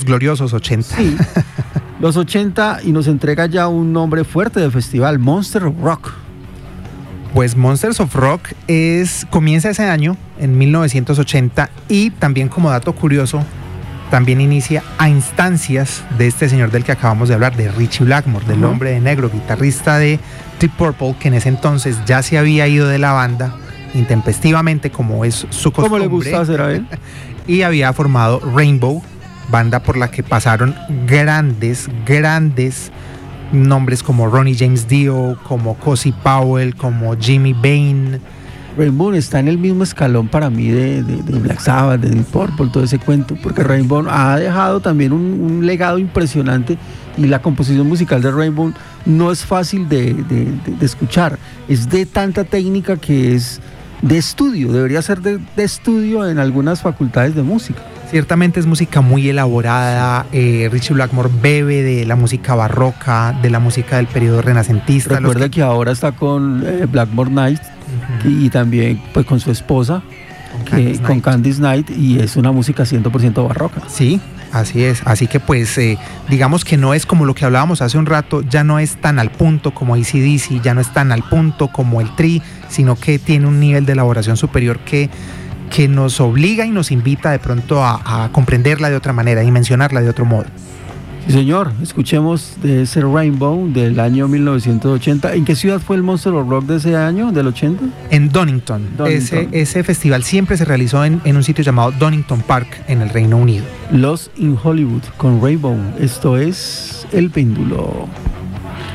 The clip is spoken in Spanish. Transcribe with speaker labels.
Speaker 1: gloriosos 80.
Speaker 2: Sí, los 80, y nos entrega ya un nombre fuerte del festival, Monsters of Rock.
Speaker 1: Pues Monsters of Rock comienza ese año, en 1980, y también como dato curioso, también inicia a instancias de este señor del que acabamos de hablar, de Ritchie Blackmore, del Hombre de Negro, guitarrista de Deep Purple, que en ese entonces ya se había ido de la banda intempestivamente, como es su costumbre.
Speaker 2: ¿Cómo le gusta hacer a él?
Speaker 1: Y había formado Rainbow, banda por la que pasaron grandes nombres como Ronnie James Dio, como Cozy Powell, como Jimmy Bain.
Speaker 2: Rainbow está en el mismo escalón para mí de Black Sabbath, de Deep Purple, todo ese cuento, porque Rainbow ha dejado también un legado impresionante, y la composición musical de Rainbow no es fácil de escuchar, es de tanta técnica que es de estudio, debería ser de estudio en algunas facultades de música.
Speaker 1: Ciertamente es música muy elaborada. Ritchie Blackmore bebe de la música barroca, de la música del periodo renacentista.
Speaker 2: Recuerda que ahora está con Blackmore Night, y también pues con su esposa, con Candice Night, y es una música 100% barroca.
Speaker 1: Sí, así es. Así que pues digamos que no es como lo que hablábamos hace un rato, ya no es tan al punto como AC/DC, ya no es tan al punto como el Tri, sino que tiene un nivel de elaboración superior que nos obliga y nos invita de pronto a comprenderla de otra manera, a dimensionarla de otro modo.
Speaker 2: Sí, señor, escuchemos de ese Rainbow del año 1980. ¿En qué ciudad fue el Monster of Rock de ese año, del 80?
Speaker 1: En Donington. Ese festival siempre se realizó en un sitio llamado Donington Park, en el Reino Unido.
Speaker 2: Lost in Hollywood con Rainbow. Esto es El Péndulo.